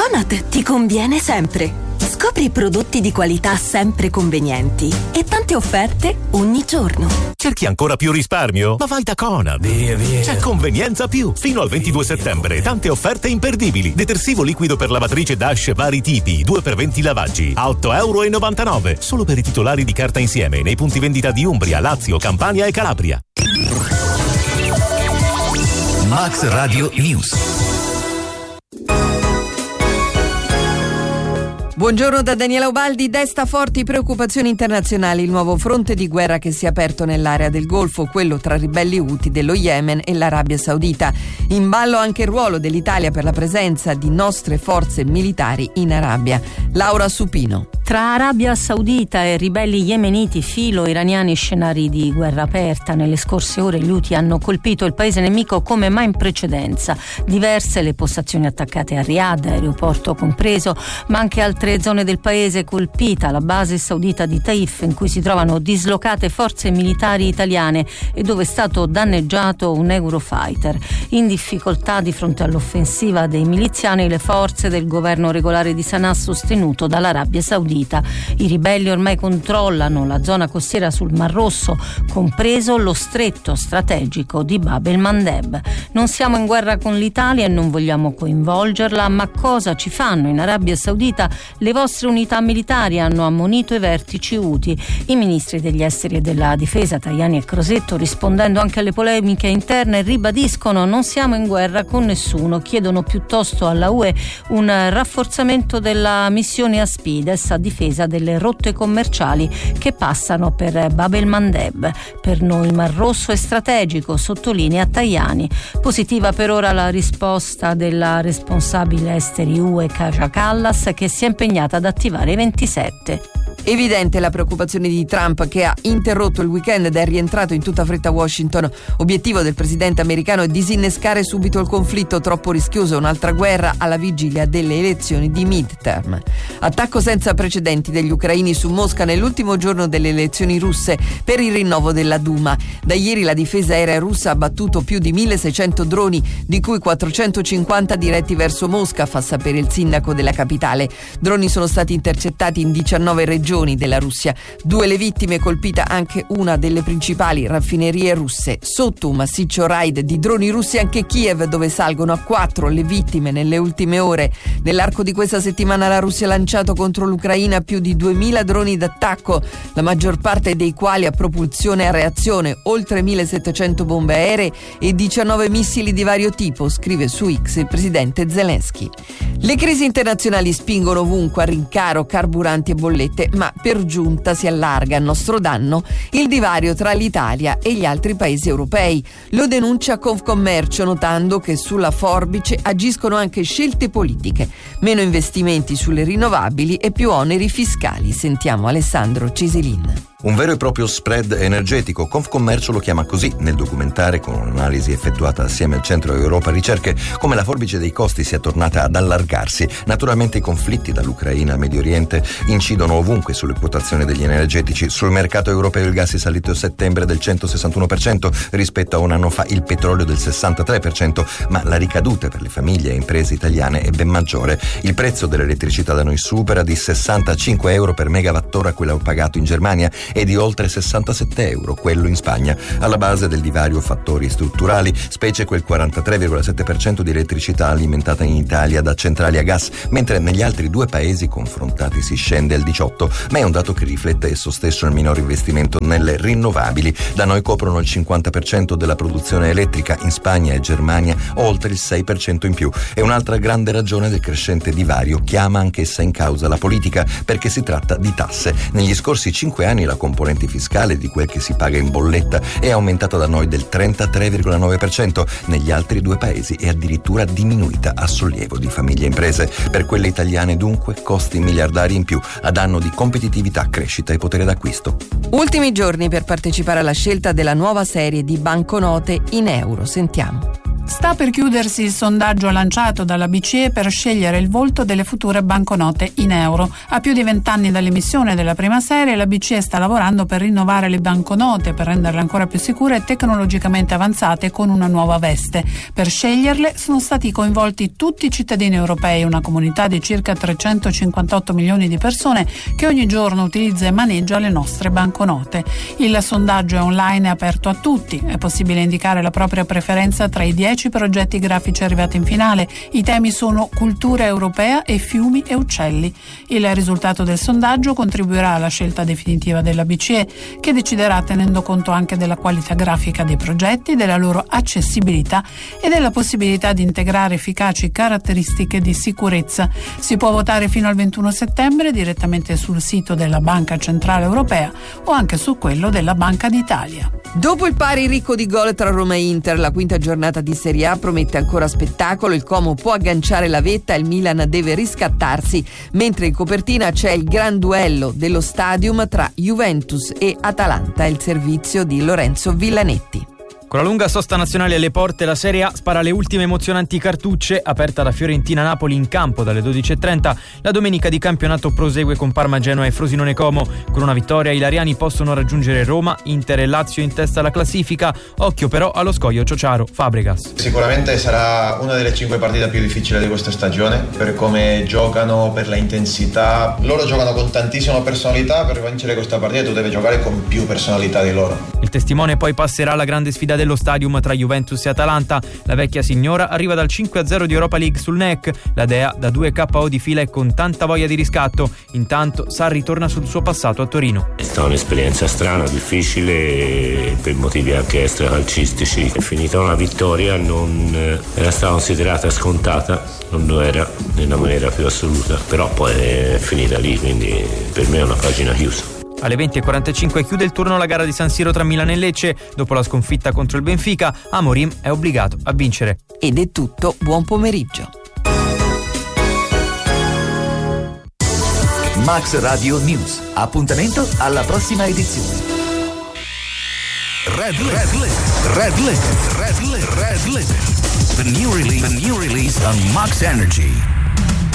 Conad ti conviene sempre. Scopri prodotti di qualità sempre convenienti e tante offerte ogni giorno. Cerchi ancora più risparmio? Ma vai da Conad. Via. C'è Convenienza Più. Fino al 22 settembre. Tante offerte imperdibili. Detersivo liquido per lavatrice Dash vari tipi. 2x20 lavaggi. A €8,99. Solo per i titolari di carta insieme. Nei punti vendita di Umbria, Lazio, Campania e Calabria. Max Radio News. Buongiorno da Daniela Ubaldi. Desta forti preoccupazioni internazionali il nuovo fronte di guerra che si è aperto nell'area del Golfo, quello tra ribelli Houthi dello Yemen e l'Arabia Saudita. In ballo anche il ruolo dell'Italia per la presenza di nostre forze militari in Arabia. Laura Supino. Tra Arabia Saudita e ribelli yemeniti filo-iraniani, scenari di guerra aperta. Nelle scorse ore gli Houthi hanno colpito il paese nemico come mai in precedenza. Diverse le postazioni attaccate a Riyadh, aeroporto compreso, ma anche altre zone del paese colpita, la base saudita di Taif, in cui si trovano dislocate forze militari italiane e dove è stato danneggiato un Eurofighter. In difficoltà di fronte all'offensiva dei miliziani le forze del governo regolare di Sana'a sostenuto dall'Arabia Saudita. I ribelli ormai controllano la zona costiera sul Mar Rosso, compreso lo stretto strategico di Bab el-Mandeb. Non siamo in guerra con l'Italia e non vogliamo coinvolgerla, ma cosa ci fanno in Arabia Saudita? Le vostre unità militari, hanno ammonito i vertici Houthi. I ministri degli esteri e della difesa Tajani e Crosetto, rispondendo anche alle polemiche interne, ribadiscono: non siamo in guerra con nessuno, chiedono piuttosto alla UE un rafforzamento della missione Aspides a difesa delle rotte commerciali che passano per Bab el-Mandeb. Per noi il Mar Rosso è strategico, sottolinea Tajani. Positiva per ora la risposta della responsabile esteri UE Kaja Kallas, che si è impegnata ad attivare i 27. Evidente la preoccupazione di Trump, che ha interrotto il weekend ed è rientrato in tutta fretta a Washington. Obiettivo del presidente americano è disinnescare subito il conflitto, troppo rischioso un'altra guerra alla vigilia delle elezioni di midterm. Attacco senza precedenti degli ucraini su Mosca nell'ultimo giorno delle elezioni russe per il rinnovo della Duma. Da ieri la difesa aerea russa ha abbattuto più di 1.600 droni, di cui 450 diretti verso Mosca, fa sapere il sindaco della capitale. Droni sono stati intercettati in 19 regioni della Russia. 2 le vittime, colpita anche una delle principali raffinerie russe. Sotto un massiccio raid di droni russi anche Kiev, dove salgono a 4 le vittime nelle ultime ore. Nell'arco di questa settimana la Russia ha lanciato contro l'Ucraina più di 2000 droni d'attacco, la maggior parte dei quali a propulsione a reazione, oltre 1700 bombe aeree e 19 missili di vario tipo, scrive su X il presidente Zelensky. Le crisi internazionali spingono ovunque a rincaro carburanti e bollette, ma per giunta si allarga a nostro danno il divario tra l'Italia e gli altri paesi europei. Lo denuncia Confcommercio, notando che sulla forbice agiscono anche scelte politiche, meno investimenti sulle rinnovabili e più oneri fiscali. Sentiamo Alessandro Cisilin. Un vero e proprio spread energetico, Confcommercio lo chiama così nel documentare, con un'analisi effettuata assieme al Centro Europa Ricerche, come la forbice dei costi sia tornata ad allargarsi. Naturalmente i conflitti dall'Ucraina al Medio Oriente incidono ovunque sulle quotazioni degli energetici. Sul mercato europeo il gas è salito a settembre del 161% rispetto a un anno fa, il petrolio del 63%, ma la ricaduta per le famiglie e imprese italiane è ben maggiore. Il prezzo dell'elettricità da noi supera di 65 euro per megawattora quello pagato in Germania e di oltre 67 euro quello in Spagna. Alla base del divario fattori strutturali, specie quel 43,7% di elettricità alimentata in Italia da centrali a gas, mentre negli altri 2 paesi confrontati si scende al 18%, ma è un dato che riflette esso stesso il minor investimento nelle rinnovabili. Da noi coprono il 50% della produzione elettrica, in Spagna e Germania oltre il 6% in più. E un'altra grande ragione del crescente divario chiama anch'essa in causa la politica, perché si tratta di tasse. Negli scorsi 5 anni la componente fiscale di quel che si paga in bolletta è aumentata da noi del 33,9%, negli altri 2 paesi è addirittura diminuita, a sollievo di famiglie e imprese. Per quelle italiane dunque costi miliardari in più a danno di competitività, crescita e potere d'acquisto. Ultimi giorni per partecipare alla scelta della nuova serie di banconote in euro. Sentiamo. Sta per chiudersi il sondaggio lanciato dalla BCE per scegliere il volto delle future banconote in euro. A più di 20 anni dall'emissione della prima serie, la BCE sta lavorando per rinnovare le banconote, per renderle ancora più sicure e tecnologicamente avanzate con una nuova veste. Per sceglierle sono stati coinvolti tutti i cittadini europei, una comunità di circa 358 milioni di persone che ogni giorno utilizza e maneggia le nostre banconote. Il sondaggio è online e aperto a tutti. È possibile indicare la propria preferenza tra i 10 progetti grafici arrivati in finale. I temi sono cultura europea e fiumi e uccelli. Il risultato del sondaggio contribuirà alla scelta definitiva della BCE, che deciderà tenendo conto anche della qualità grafica dei progetti, della loro accessibilità e della possibilità di integrare efficaci caratteristiche di sicurezza. Si può votare fino al 21 settembre direttamente sul sito della Banca Centrale Europea o anche su quello della Banca d'Italia. Dopo il pari ricco di gol tra Roma e Inter, la quinta giornata di Serie A promette ancora spettacolo. Il Como può agganciare la vetta e il Milan deve riscattarsi, mentre in copertina c'è il gran duello dello Stadium tra Juventus e Atalanta, il servizio di Lorenzo Villanetti. Con la lunga sosta nazionale alle porte, la Serie A spara le ultime emozionanti cartucce. Aperta da Fiorentina-Napoli in campo dalle 12.30, la domenica di campionato prosegue con Parma-Genoa e Frosinone-Como. Con una vittoria i ilariani possono raggiungere Roma, Inter e Lazio in testa alla classifica. Occhio però allo scoglio Ciociaro, Fabregas. Sicuramente sarà una delle 5 partite più difficili di questa stagione, per come giocano, per la intensità. Loro giocano con tantissima personalità. Per vincere questa partita tu devi giocare con più personalità di loro. Il testimone poi passerà alla grande sfida dello Stadium tra Juventus e Atalanta. La vecchia signora arriva dal 5-0 di Europa League sul NEC. La Dea da 2 KO di fila e con tanta voglia di riscatto. Intanto Sarri torna sul suo passato a Torino. È stata un'esperienza strana, difficile per motivi anche extracalcistici. È finita una vittoria, non era stata considerata scontata, non lo era nella maniera più assoluta, però poi è finita lì, quindi per me è una pagina chiusa. Alle 20.45 chiude il turno alla gara di San Siro tra Milan e Lecce. Dopo la sconfitta contro il Benfica, Amorim è obbligato a vincere. Ed è tutto, buon pomeriggio. Max Radio News. Appuntamento alla prossima edizione. Red Lit. The new release on Max Energy.